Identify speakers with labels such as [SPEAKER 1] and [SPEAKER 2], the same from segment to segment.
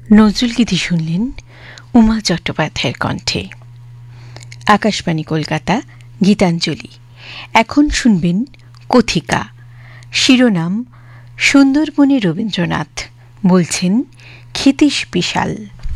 [SPEAKER 1] নজরুলগীতি শুনলেন উমা চট্টোপাধ্যায়ের কণ্ঠে। আকাশবাণী কলকাতা, গীতাঞ্জলি। এখন শুনবেন কথিকা। শিরোনাম সুন্দরবনে রবীন্দ্রনাথ। বলছেন ক্ষিতীশ বিশাল।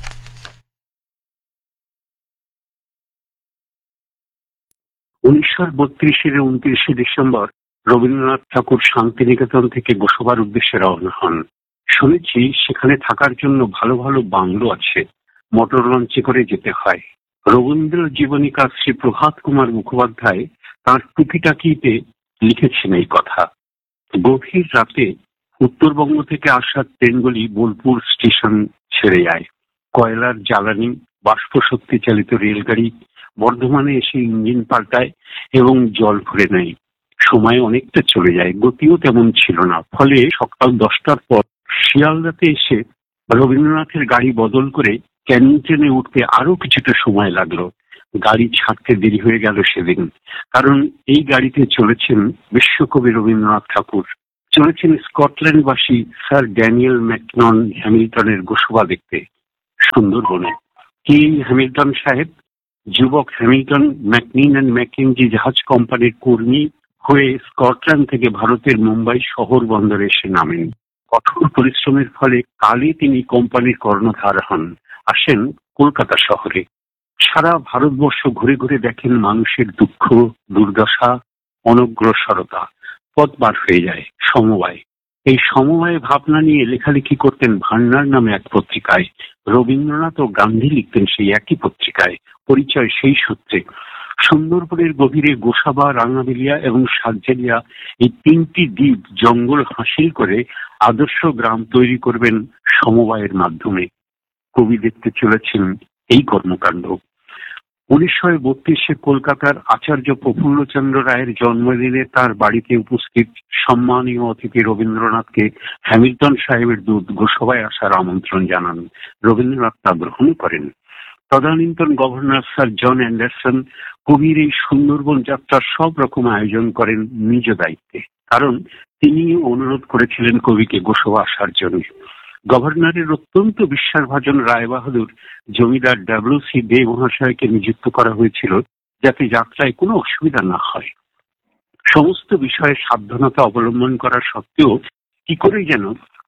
[SPEAKER 2] 1932-এর 29শে ডিসেম্বর রবীন্দ্রনাথ ঠাকুর শান্তিনিকেতন থেকে গোসবার উদ্দেশ্যে রওনা হন। শুনেছি সেখানে থাকার জন্য ভালো ভালো বাংলো আছে, মোটর লঞ্চে করে যেতে হয়। রবীন্দ্র জীবনীকার শ্রী প্রভাত কুমার মুখোপাধ্যায় তাঁর টুকিটাকিতে লিখেছেন এই কথা। গভীর রাতে উত্তরবঙ্গ থেকে আসা ট্রেনগুলি বোলপুর স্টেশন ছেড়ে যায়। কয়লার জ্বালানি বাষ্প শক্তি চালিত রেলগাড়ি বর্ধমানে এসে ইঞ্জিন পাল্টায় এবং জল ভরে নেয়। সময় অনেকটা চলে যায়, গতিও তেমন ছিল না। ফলে সকাল 10টার পর শিয়ালদাতে এসে রবীন্দ্রনাথের গাড়ি বদল করে ক্যানিং ট্রেনে উঠতে আরো কিছুটা সময় লাগলো। গাড়ি ছাড়তে দেরি হয়ে গেল সেদিন, কারণ এই গাড়িতে চলেছেন বিশ্বকবি রবীন্দ্রনাথ ঠাকুর, চলেছেন স্কটল্যান্ডবাসী স্যার ড্যানিয়েল ম্যাকনন হ্যামিল্টনের গোসবা দেখতে সুন্দরবনে। কি হ্যামিল্টন সাহেব? যুবক হ্যামিল্টন ম্যাকনিন অ্যান্ড ম্যাকেনজি জাহাজ কোম্পানির কর্মী হয়ে স্কটল্যান্ড থেকে ভারতের মুম্বাই শহর বন্দরে এসে নামেন। কঠোর পরিশ্রমের ফলে কালই তিনি কোম্পানির কর্ণধার হন, আসেন কলকাতা শহরে। সারা ভারতবর্ষ ঘুরে ঘুরে দেখেন মানুষের দুঃখ, দুর্দশা, অনগ্রসরতা। পথ বার হয়ে যায় সমবায়। এই সমবায় ভাবনা নিয়ে লেখালেখি করতেন ভান্ডার নামে এক পত্রিকায়। রবীন্দ্রনাথ ও গান্ধী লিখতেন সেই একই পত্রিকায়। পরিচয় সেই সূত্রে। সুন্দরবনের গভীরে গোসাবা, রাঙাবিলিয়া এবং সাতজেলিয়া এই তিনটি দ্বীপ জঙ্গল হাসিল করে আদর্শ গ্রাম তৈরি করবেন সমবায়ের মাধ্যমে। কবি দেখতে চলেছেন এই কর্মকাণ্ড। 1932-এ কলকাতার আচার্য প্রফুল্লচন্দ্র রায়ের জন্মদিনে তার বাড়িতে উপস্থিত সম্মানীয় অতিথি রবীন্দ্রনাথকে হ্যামিল্টন সাহেবের দূত গোসবায় আসার আমন্ত্রণ জানান। রবীন্দ্রনাথ তা গ্রহণ করেন। তদানীন্তন গভর্নর স্যার জন অ্যান্ডারসন কবির এই সুন্দরবন যাত্রার সব রকম আয়োজন করেন নিজ দায়িত্বে, কারণ তিনি অনুরোধ করেছিলেন কবিকে গোসবা আসার জন্য। গভর্নরের অত্যন্ত বিশ্বাসভাজন রায়বাহাদুর জমিদার ডব্লিউ.সি. দে মহাশয়কে নিযুক্ত করা হয়েছিল যাতে যাত্রায় কোনো অসুবিধা না হয়। সমস্ত বিষয়ে সাবধানতা অবলম্বন করা সত্ত্বেও কি করে যেন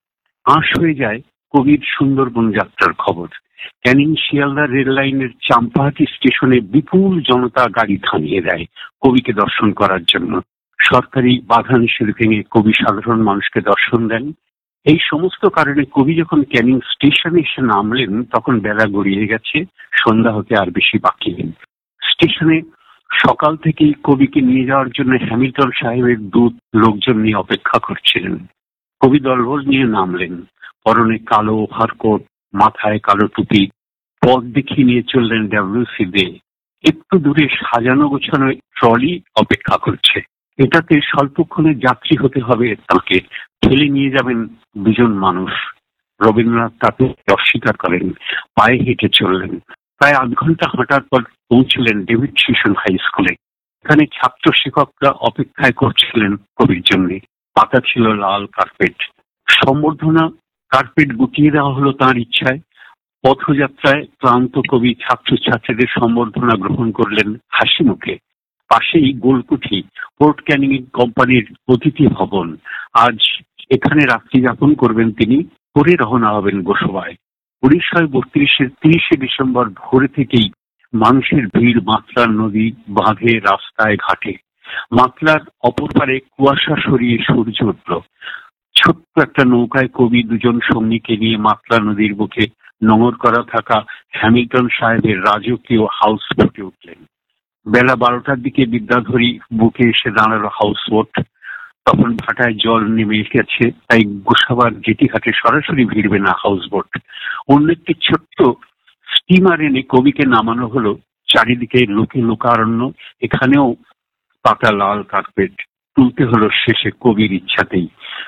[SPEAKER 2] আঁশ হয়ে যায় কবির সুন্দরবন যাত্রার খবর। ক্যানিং শিয়ালদা রেল লাইনের চাম্পাহাটি স্টেশনে বিপুল জনতা গাড়ি থামিয়ে দেয় কবিকে দর্শন করার জন্য। সরকারি বাধা নিষেধ ভেঙে কবি সাধারণ মানুষকে দর্শন দেন। এই সমস্ত কারণে কবি যখন ক্যানিং স্টেশনে এসে নামলেন তখন বেলা গড়িয়ে গেছে, সন্ধ্যা হতে আর বেশি বাকি নেই। স্টেশনে সকাল থেকেই কবিকে নিয়ে যাওয়ার জন্য হ্যামিল্টন সাহেবের দূত লোকজন নিয়ে অপেক্ষা করছিলেন। কবি দলবল নিয়ে নামলেন, পরনে কালো ওভারকোট, মাথায় কালো টুপি। পথ দেখিয়ে নিয়ে চললেন ডব্লিউ.সি. দে। একটু দূরে সাজানো গোছানো ট্রলি অপেক্ষা করছে। এটাতে স্বল্পক্ষণের যাত্রী হতে হবে তাকে। ঠেলে নিয়ে যাবেন দুজন মানুষ। রবীন্দ্রনাথ তাকে অস্বীকার করেন, পায়ে হেঁটে চললেন। প্রায় আধ ঘন্টা হাঁটার পর পৌঁছলেন ডেভিড শিশন হাই স্কুলে। এখানে ছাত্র শিক্ষকরা অপেক্ষায় করছিলেন কবির জন্য। পাতা ছিল লাল কার্পেট। সম্বর্ধনা কার্পেট গুটিয়ে দেওয়া হলো তাঁর ইচ্ছায়। পথযাত্রায় ক্লান্ত কবি ছাত্রছাত্রীদের সম্বর্ধনা গ্রহণ করলেন হাসি মুখে। পাশেই গোলকুঠি, পোর্ট ক্যানিং কোম্পানির অতিথি ভবন। আজ এখানে রাত্রি যাপন করবেন তিনি, পরে রওনা হবেন গোসবায়। 1932-এর 30শে ডিসেম্বর ভোর থেকেই মানুষের ভিড় মাতলার নদী বাঁধে, রাস্তায় ঘাটে। মাতলার অপর পারে কুয়াশা সরিয়ে সূর্য উঠল। ছোট্ট একটা নৌকায় কবি দুজন সঙ্গীকে নিয়ে মাতলা নদীর বুকে নোঙর করা থাকা হ্যামিল্টন সাহেবের রাজকীয় হাউস বোটে উঠলেন। বেলা 12টার দিকে বিদ্যাধরী বুকে এসে দাঁড়ালো হাউস বোট। তখন ভাটায় জল নেমে গেছে, তাই গোসাবার জেটি ঘাটে সরাসরি ভিড়বে না হাউস বোট। অন্য একটি ছোট্ট স্টিমার এনে কবিকে নামানো হলো। চারিদিকে লোকে লোকারণ্য। এখানেও পাতা লাল কার্পেট তুলতে হলো শেষে কবির ইচ্ছাতেই।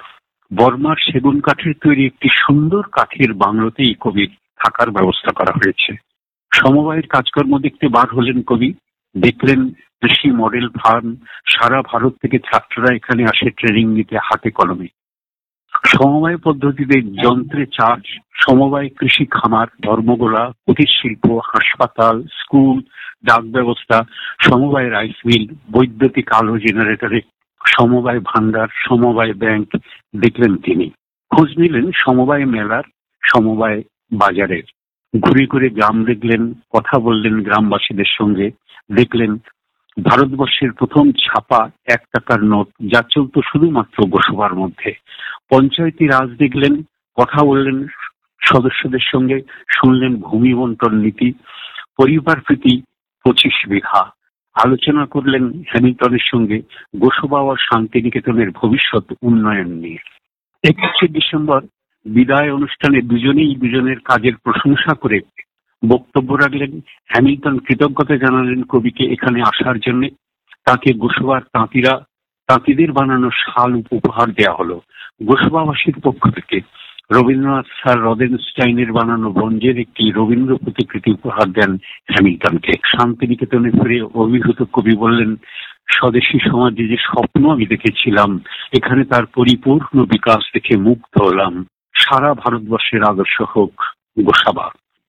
[SPEAKER 2] বর্মার সেগুন কাঠের তৈরি একটি সুন্দর কাঠের বাংলোতেই কবির থাকার ব্যবস্থা করা হয়েছে। সমবায়ের কাজকর্ম দেখতে বার হলেন কবি। দেখলেন কৃষি মডেল ফার্ম। সারা ভারত থেকে ছাত্ররা এখানে আসে ট্রেনিং নিতে হাতে কলমে। সমবায় পদ্ধতিতে যন্ত্রে চাষ, সমবায় কৃষি খামার, ধর্মগোলা, কুটির শিল্প, হাসপাতাল, স্কুল, ডাক ব্যবস্থা, সমবায় রাইস মিল, বৈদ্যুতিক আলো জেনারেটরে, সমবায় ভান্ডার, সমবায় ব্যাংক দেখলেন তিনি। খোঁজ নিলেন সমবায় মেলার, সমবায় বাজারের। ঘুরে ঘুরে গ্রাম দেখলেন, কথা বললেন গ্রামবাসীদের সঙ্গে। দেখলেন ভারতবর্ষের প্রথম ছাপা 1 টাকার নোট, যা চলত শুধুমাত্র গোসবার মধ্যে। পঞ্চায়েতি রাজ দেখলেন, কথা বললেন সদস্যদের সঙ্গে, শুনলেন ভূমি বন্টন নীতি, পরিবার প্রীতি 25 বিঘা। আলোচনা করলেন হ্যামিল্টনের সঙ্গে গোসবা ও শান্তিনিকেতনের ভবিষ্যৎ উন্নয়ন নিয়ে। 21 ডিসেম্বর বিদায় অনুষ্ঠানে দুজনেই দুজনের কাজের প্রশংসা করে বক্তব্য রাখলেন। হ্যামিল্টন কৃতজ্ঞতা জানালেন কবিকে এখানে আসার জন্য। তাকে গোসবার তাঁতিদের বানানো শাল উপহার দেওয়া হলো। গোসবাবাসীর পক্ষ থেকে রবীন্দ্রনাথ স্যার রদেনস্টাইনের বানানো ব্রোঞ্জের একটি রবীন্দ্র প্রতিকৃতি উপহার দেন হ্যামিল্টনকে। শান্তিনিকেতনে ফিরে অভিভূত কবি বললেন, স্বদেশী সমাজে যে স্বপ্ন আমি দেখেছিলাম, এখানে তার পরিপূর্ণ বিকাশ দেখে মুগ্ধ হলাম। সারা ভারতবর্ষের আদর্শ হোক গোসাবা।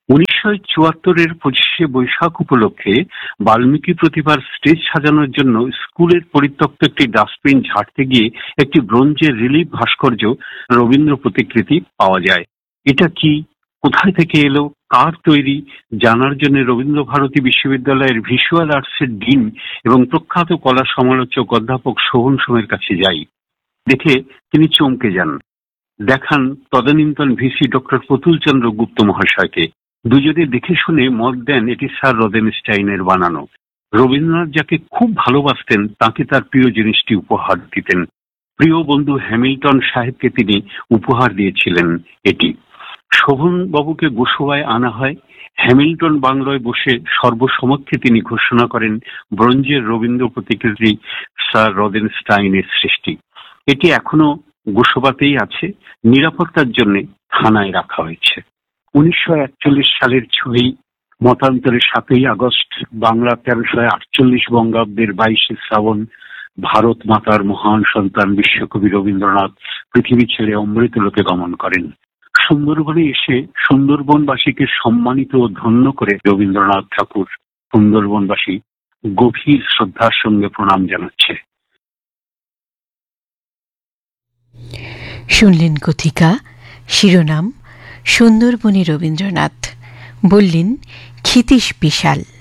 [SPEAKER 2] 1974-এর 25শে বৈশাখ উপলক্ষে বাল্মীকি প্রতিভার স্টেজ সাজানোর জন্য স্কুলের পরিত্যক্ত একটি ডাস্টবিন ঝাড়তে গিয়ে একটি ব্রোঞ্জের রিলিফ ভাস্কর্য রবীন্দ্র প্রতিকৃতি পাওয়া যায়। এটা কি, কোথায় থেকে এলো, কার তৈরি জানার জন্য রবীন্দ্র ভারতী বিশ্ববিদ্যালয়ের ভিজুয়াল আর্টসের ডিন এবং প্রখ্যাত কলা সমালোচক অধ্যাপক শোভন সোমের কাছে যাই। দেখে তিনি চমকে যান। দেখান তদানীন্তন ভিসি ডক্টর প্রতুল চন্দ্র গুপ্ত মহাশয়কে। দুজনে দেখে শুনে মত দেন এটি স্যার রদেনস্টাইনের বানানো। রবীন্দ্রনাথ যাকে খুব ভালোবাসতেন, তাকে তার প্রিয় জিনিসটি উপহার দিতেন। প্রিয় বন্ধু হ্যামিল্টন সাহেবকে তিনি উপহার দিয়েছিলেন এটি। শোভন বাবুকে গোসবায় আনা হয়। হ্যামিল্টন বাংলায় বসে সর্বসমক্ষে তিনি ঘোষণা করেন ব্রোঞ্জের রবীন্দ্র প্রতিকৃতি স্যার রদেনস্টাইনের সৃষ্টি। এটি এখনো গোসবাতেই আছে, নিরাপত্তার জন্য থানায় রাখা হয়েছে। 1941 সালের 6 মতান্তরে 7 আগস্ট বাংলা 1348 বঙ্গাব্দের 22শে শ্রাবণ ভারত মাতার মহান সন্তান বিশ্বকবি রবীন্দ্রনাথ পৃথিবী ছেড়ে অমৃতলোকে গমন করেন। সুন্দরবনে এসে সুন্দরবনবাসীকে সম্মানিত ও ধন্য করে রবীন্দ্রনাথ ঠাকুর সুন্দরবনবাসী গভীর শ্রদ্ধার সঙ্গে প্রণাম জানাচ্ছে।
[SPEAKER 1] শুনলেন কথিকা, শিরোনাম সুন্দরবনে রবীন্দ্রনাথ, বললেন ক্ষিতীশ বিশাল।